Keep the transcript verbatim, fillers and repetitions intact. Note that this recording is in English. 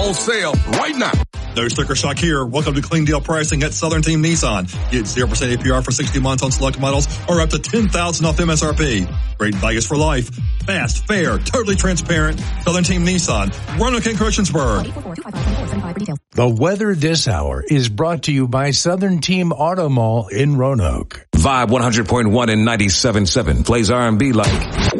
on sale right now. No sticker shock here. Welcome to clean deal pricing at Southern Team Nissan. Get zero percent A P R for sixty months on select models or up to ten thousand dollars off M S R P. Great values for life. Fast, fair, totally transparent. Southern Team Nissan. Roanoke and Christiansburg. The weather this hour is brought to you by Southern Team Auto Mall in Roanoke. Vibe one hundred point one and ninety-seven point seven plays R and B like...